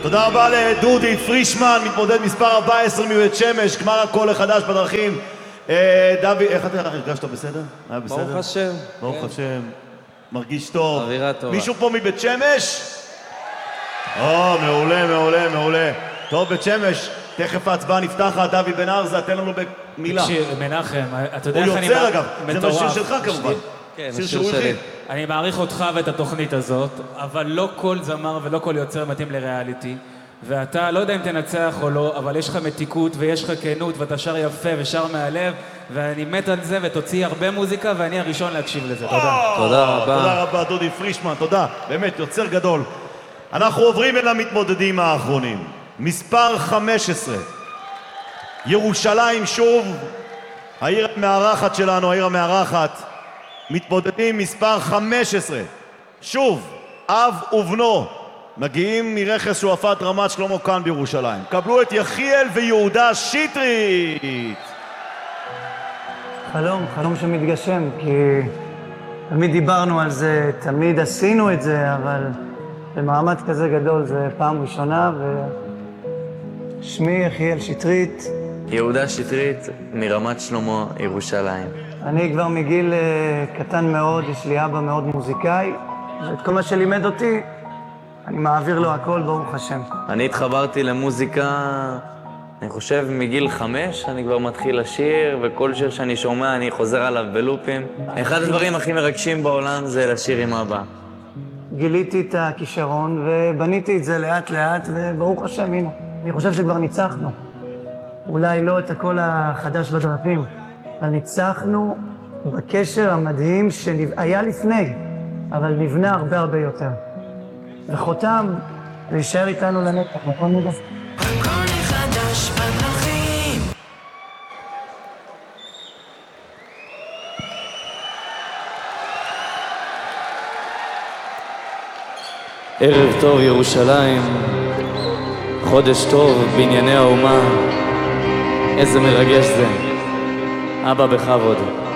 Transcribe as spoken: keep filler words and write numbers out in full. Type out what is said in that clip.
תודה רבה לדודי פרישמן, מתמודד מספר ארבע עשרה מבית שמש, גמר הקול החדש בדרכים. דוד, איך אתה הרגשת? בסדר? היה בסדר? ברוך השם. ברוך השם. מרגיש טוב. אווירה טובה. מישהו פה מבית שמש? או, מעולה, מעולה, מעולה. טוב, בית שמש, תכף ההצבעה נפתחת. דוד בן ארזה, תן לנו במילה. תקשיב, מנחם, אתה יודע איך אני... הוא יוצר אגב, זה מטורף. מהשיר שלך כמובן. כן, שיר השיר שהוא שלי. הכין. אני מעריך אותך ואת התוכנית הזאת, אבל לא כל זמר ולא כל יוצר מתאים לריאליטי. ואתה, לא יודע אם תנצח או לא, אבל יש לך מתיקות ויש לך כנות ואתה שר יפה ושר מהלב, ואני מת על זה ותוציא הרבה מוזיקה ואני הראשון להקשיב לזה. תודה. תודה רבה. תודה רבה, דודי פרישמן, תודה. באמת, יוצר גדול. אנחנו עוברים אל המתמודדים האחרונים. מספר חמש עשרה. ירושלים שוב, העיר המארחת שלנו, העיר המארחת. מתמודדים מספר חמש עשרה. שוב, אב ובנו. מגיעים מרכס שועפאט רמת שלמה כאן בירושלים. קבלו את יחיאל ויהודה שטרית. חלום, חלום שמתגשם, כי תמיד דיברנו על זה, תמיד עשינו את זה, אבל במעמד כזה גדול זה פעם ראשונה, ושמי יחיאל שטרית. יהודה שטרית מרמת שלמה, ירושלים. אני כבר מגיל uh, קטן מאוד, יש לי אבא מאוד מוזיקאי, ואת כל מה שלימד אותי, אני מעביר לו הכל, ברוך השם. אני התחברתי למוזיקה, אני חושב מגיל חמש, אני כבר מתחיל לשיר, וכל שיר שאני שומע אני חוזר עליו בלופים. אחד הדברים הכי מרגשים בעולם זה לשיר עם אבא. גיליתי את הכישרון ובניתי את זה לאט לאט, וברוך השם, הנה. אני חושב שכבר ניצחנו. אולי לא את הכל החדש בדרכים, אבל ניצחנו בקשר המדהים שהיה לפני, אבל נבנה הרבה הרבה יותר. וחותם להישאר איתנו לנצח, נכון נדע? הכל חדש בדרכים. ערב טוב ירושלים, חודש טוב בענייני האומה, איזה מרגש זה. אבא בכבוד.